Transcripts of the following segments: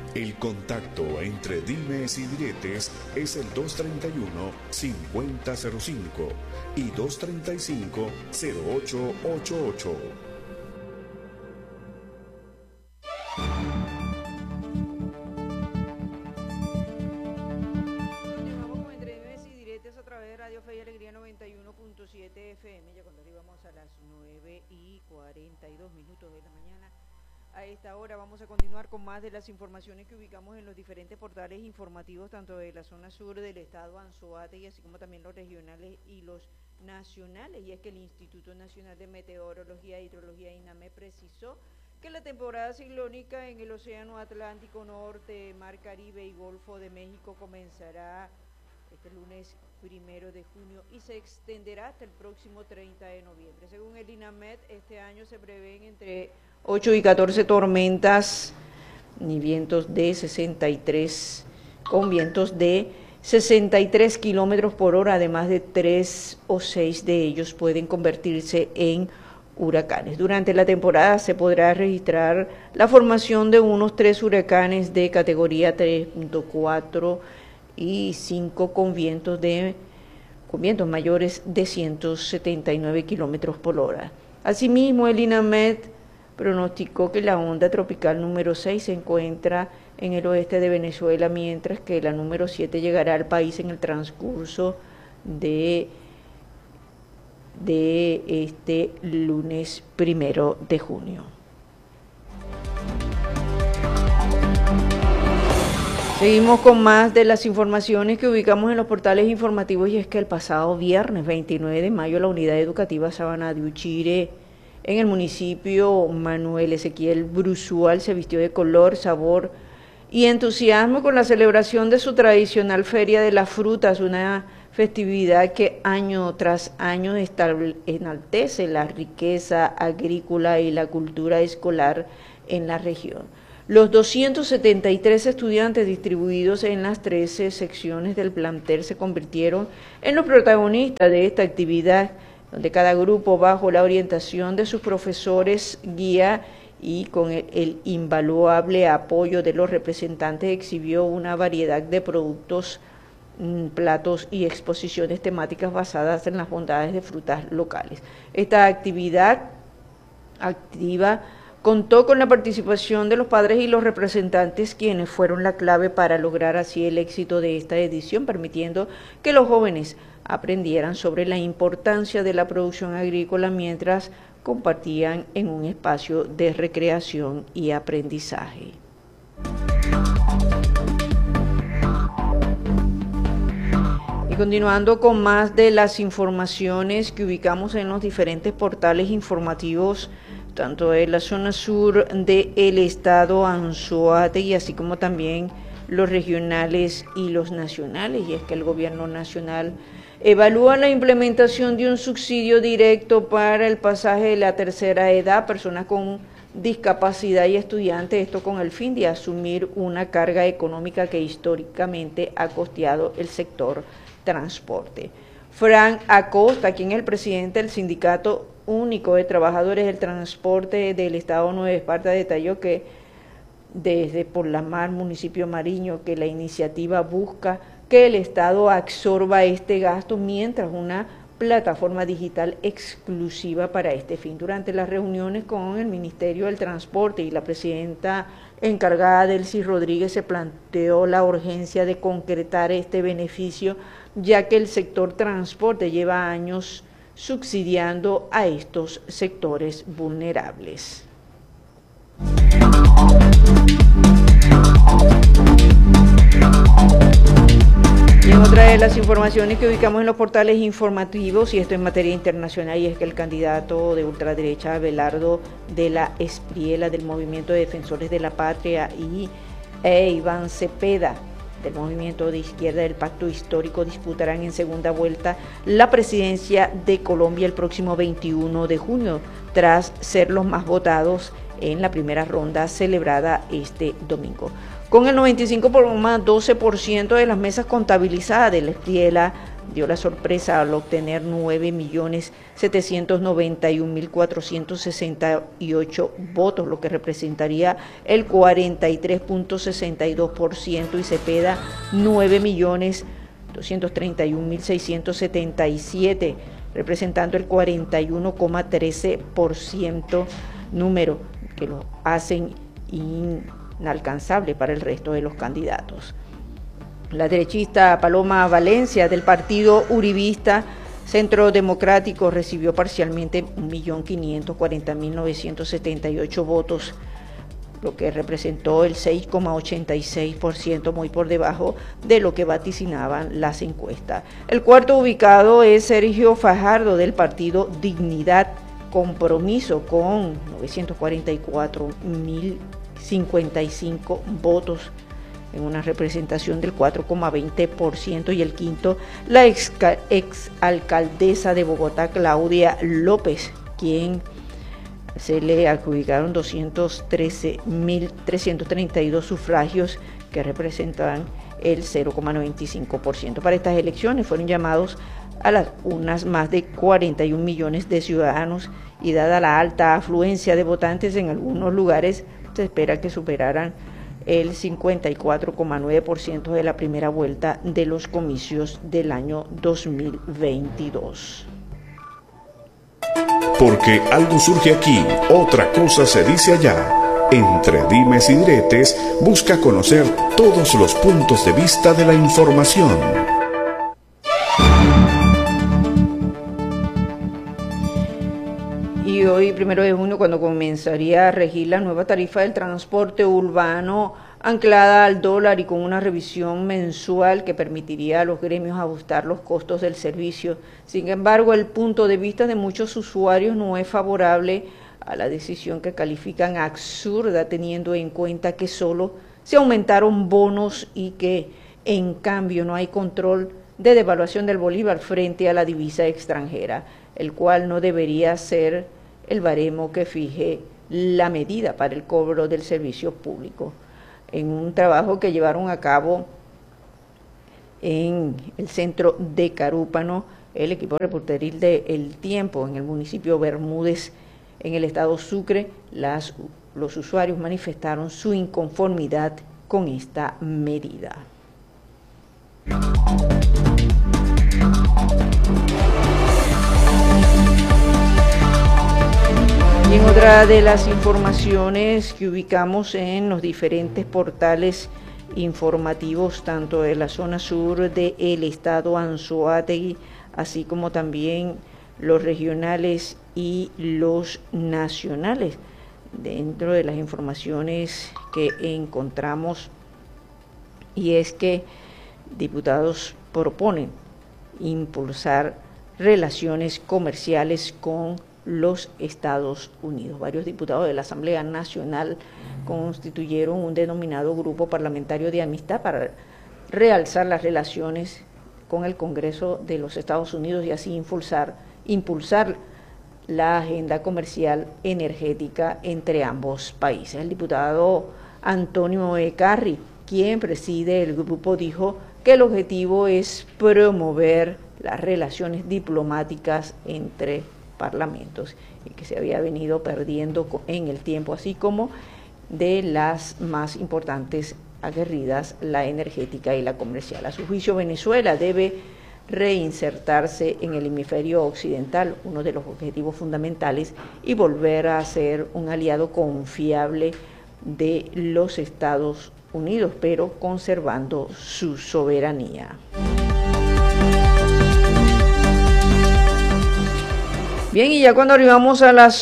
El contacto entre dimes y diretes es el 231-5005 y 235-0888. Continuamos con entre dimes y diretes a través de Radio Fe y Alegría 91.7 FM. Ya cuando arribamos a las 9:42 de la mañana. A esta hora vamos a continuar con más de las informaciones que ubicamos en los diferentes portales informativos, tanto de la zona sur del estado Anzoátegui, así como también los regionales y los nacionales. Y es que el Instituto Nacional de Meteorología e Hidrología, INAME, precisó que la temporada ciclónica en el Océano Atlántico Norte, Mar Caribe y Golfo de México comenzará este lunes 1 de junio y se extenderá hasta el próximo 30 de noviembre. Según el INAMED, este año se prevén entre 8 y 14 tormentas y vientos de 63, con vientos de 63 kilómetros por hora, además de 3 o 6 de ellos pueden convertirse en huracanes. Durante la temporada se podrá registrar la formación de unos 3 huracanes de categoría 3.4 y 5 con vientos mayores de 179 kilómetros por hora. Asimismo, el INAMED pronosticó que la onda tropical número 6 se encuentra en el oeste de Venezuela, mientras que la número 7 llegará al país en el transcurso de este lunes 1 de junio. Seguimos con más de las informaciones que ubicamos en los portales informativos, y es que el pasado viernes 29 de mayo la unidad educativa Sabana de Uchire en el municipio Manuel Ezequiel Bruzual se vistió de color, sabor y entusiasmo con la celebración de su tradicional Feria de las Frutas, una festividad que año tras año enaltece la riqueza agrícola y la cultura escolar en la región. Los 273 estudiantes distribuidos en las 13 secciones del plantel se convirtieron en los protagonistas de esta actividad, donde cada grupo, bajo la orientación de sus profesores guía y con el invaluable apoyo de los representantes, exhibió una variedad de productos, platos y exposiciones temáticas basadas en las bondades de frutas locales. Esta actividad activa contó con la participación de los padres y los representantes, quienes fueron la clave para lograr así el éxito de esta edición, permitiendo que los jóvenes aprendieran sobre la importancia de la producción agrícola mientras compartían en un espacio de recreación y aprendizaje. Y continuando con más de las informaciones que ubicamos en los diferentes portales informativos, tanto de la zona sur del estado Anzoátegui, así como también los regionales y los nacionales, y es que el gobierno nacional evalúa la implementación de un subsidio directo para el pasaje de la tercera edad, personas con discapacidad y estudiantes, esto con el fin de asumir una carga económica que históricamente ha costeado el sector transporte. Frank Acosta, quien es el presidente del Sindicato Único de Trabajadores del Transporte del Estado Nueva Esparta, detalló que desde Por la Mar, municipio Mariño, que la iniciativa busca que el Estado absorba este gasto mientras una plataforma digital exclusiva para este fin. Durante las reuniones con el Ministerio del Transporte y la presidenta encargada, Delcy Rodríguez, se planteó la urgencia de concretar este beneficio, ya que el sector transporte lleva años subsidiando a estos sectores vulnerables. Y en otra de las informaciones que ubicamos en los portales informativos, y esto en materia internacional, y es que el candidato de ultraderecha Abelardo de la Espriella del Movimiento de Defensores de la Patria e Iván Cepeda del Movimiento de Izquierda del Pacto Histórico disputarán en segunda vuelta la presidencia de Colombia el próximo 21 de junio, tras ser los más votados en la primera ronda celebrada este domingo. Con el 95,12% de las mesas contabilizadas, de la Espriella dio la sorpresa al obtener 9.791.468 votos, lo que representaría el 43.62%, y Cepeda 9.231.677, representando el 41,13%, número que lo hacen inalcanzable para el resto de los candidatos. La derechista Paloma Valencia, del partido uribista Centro Democrático, recibió parcialmente 1.540.978 votos, lo que representó el 6,86%, muy por debajo de lo que vaticinaban las encuestas. El cuarto ubicado es Sergio Fajardo, del partido Dignidad Compromiso, con 944.055 votos, en una representación del 4,20%, y el quinto, la exalcaldesa de Bogotá, Claudia López, quien se le adjudicaron 213.332 sufragios, que representan el 0,95%. Para estas elecciones fueron llamados a las urnas más de 41 millones de ciudadanos, y dada la alta afluencia de votantes en algunos lugares, se espera que superaran el 54,9% de la primera vuelta de los comicios del año 2022. Porque algo surge aquí, otra cosa se dice allá. Entre dimes y diretes, busca conocer todos los puntos de vista de la información. Y hoy, 1 de junio, cuando comenzaría a regir la nueva tarifa del transporte urbano anclada al dólar y con una revisión mensual que permitiría a los gremios ajustar los costos del servicio. Sin embargo, el punto de vista de muchos usuarios no es favorable a la decisión, que califican absurda, teniendo en cuenta que solo se aumentaron bonos y que, en cambio, no hay control de devaluación del bolívar frente a la divisa extranjera, el cual no debería ser el baremo que fije la medida para el cobro del servicio público. En un trabajo que llevaron a cabo en el centro de Carúpano, el equipo reporteril de El Tiempo, en el municipio Bermúdez, en el estado Sucre, los usuarios manifestaron su inconformidad con esta medida. Y en otra de las informaciones que ubicamos en los diferentes portales informativos, tanto de la zona sur del estado Anzoátegui, así como también los regionales y los nacionales, dentro de las informaciones que encontramos, y es que diputados proponen impulsar relaciones comerciales con los Estados Unidos. Varios diputados de la Asamblea Nacional constituyeron un denominado Grupo Parlamentario de Amistad para realzar las relaciones con el Congreso de los Estados Unidos y así impulsar la agenda comercial energética entre ambos países. El diputado Antonio Ecarri, quien preside el grupo, dijo que el objetivo es promover las relaciones diplomáticas entre parlamentos y que se había venido perdiendo en el tiempo, así como de las más importantes aguerridas, la energética y la comercial. A su juicio, Venezuela debe reinsertarse en el hemisferio occidental, uno de los objetivos fundamentales, y volver a ser un aliado confiable de los Estados Unidos, pero conservando su soberanía. Bien, y ya cuando arribamos a las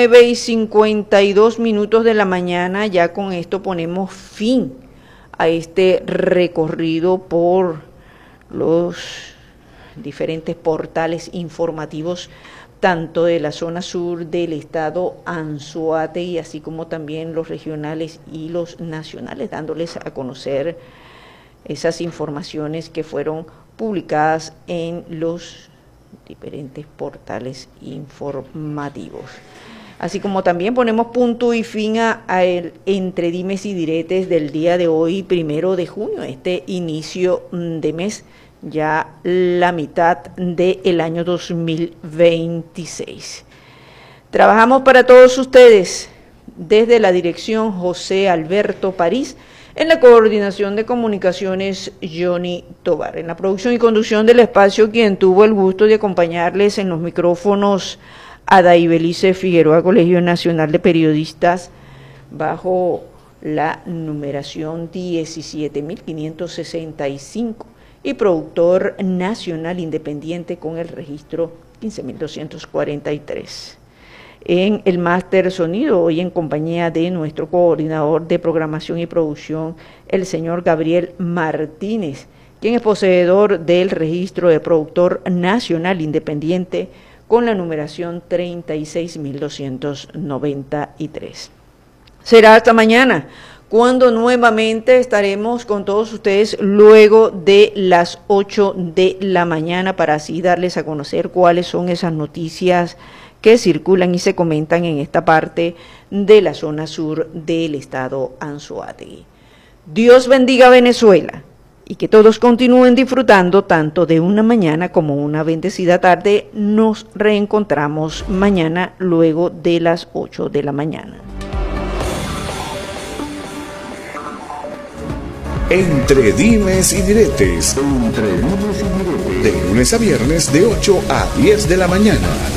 9:52 de la mañana, ya con esto ponemos fin a este recorrido por los diferentes portales informativos, tanto de la zona sur del estado Anzoátegui, así como también los regionales y los nacionales, dándoles a conocer esas informaciones que fueron publicadas en los diferentes portales informativos. Así como también ponemos punto y fin a el entre dimes y diretes del día de hoy, 1 de junio, este inicio de mes, ya la mitad del año 2026. Trabajamos para todos ustedes desde la dirección José Alberto París, en la coordinación de comunicaciones Johnny Tobar, en la producción y conducción del espacio quien tuvo el gusto de acompañarles en los micrófonos Adaibelice Figueroa, Colegio Nacional de Periodistas, bajo la numeración 17.565 y productor nacional independiente con el registro 15.243. En el máster sonido, hoy en compañía de nuestro coordinador de programación y producción, el señor Gabriel Martínez, quien es poseedor del registro de productor nacional independiente con la numeración 36.293. Será hasta mañana, cuando nuevamente estaremos con todos ustedes luego de las 8 de la mañana para así darles a conocer cuáles son esas noticias que circulan y se comentan en esta parte de la zona sur del estado Anzoátegui. Dios bendiga a Venezuela y que todos continúen disfrutando tanto de una mañana como una bendecida tarde. Nos reencontramos mañana luego de las 8 de la mañana. Entre dimes y diretes. De lunes a viernes de 8 a 10 de la mañana.